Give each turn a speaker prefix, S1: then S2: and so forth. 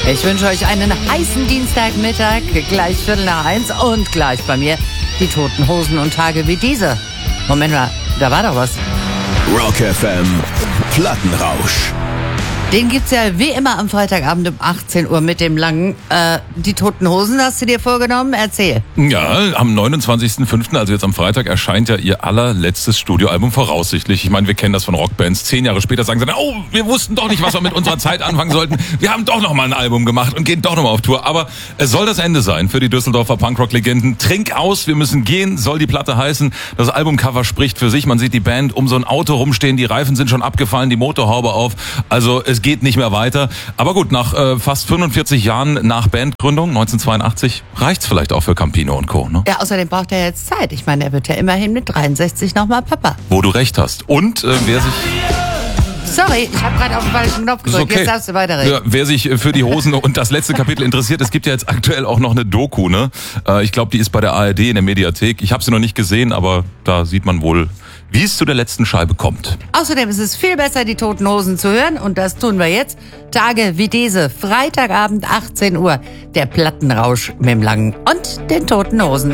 S1: Ich wünsche euch einen heißen Dienstagmittag, gleich 1:15 und gleich bei mir die Toten Hosen und Tage wie diese. Moment mal, da war doch was.
S2: Rock FM Plattenrausch.
S1: Den gibt's ja wie immer am Freitagabend um 18 Uhr mit dem langen, die Toten Hosen hast du dir vorgenommen? Erzähl.
S3: Ja, am 29.05., also jetzt am Freitag, erscheint ja ihr allerletztes Studioalbum voraussichtlich. Ich meine, wir kennen das von Rockbands. 10 Jahre später sagen sie dann, oh, wir wussten doch nicht, was wir mit unserer Zeit anfangen sollten. Wir haben doch noch mal ein Album gemacht und gehen doch noch mal auf Tour. Aber es soll das Ende sein für die Düsseldorfer Punkrock-Legenden. Trink aus, wir müssen gehen, soll die Platte heißen. Das Albumcover spricht für sich. Man sieht die Band um so ein Auto rumstehen, die Reifen sind schon abgefallen, die Motorhaube auf. Also es geht nicht mehr weiter. Aber gut, nach fast 45 Jahren nach Bandgründung, 1982, reicht's vielleicht auch für Campino und Co. Ne?
S1: Ja, außerdem braucht er jetzt Zeit. Ich meine, er wird ja immerhin mit 63 nochmal Papa.
S3: Wo du recht hast. Und wer sich...
S1: Sorry, ich habe gerade auf den falschen Knopf gedrückt.
S3: Okay.
S1: Jetzt darfst du weiterreden.
S3: Ja, wer sich für die Hosen und das letzte Kapitel interessiert, es gibt ja jetzt aktuell auch noch eine Doku, ne? Ich glaube, die ist bei der ARD in der Mediathek. Ich habe sie noch nicht gesehen, aber da sieht man wohl, wie es zu der letzten Scheibe kommt.
S1: Außerdem ist es viel besser, die Toten Hosen zu hören. Und das tun wir jetzt. Tage wie diese. Freitagabend 18 Uhr. Der Plattenrausch mit dem Langen und den Toten Hosen.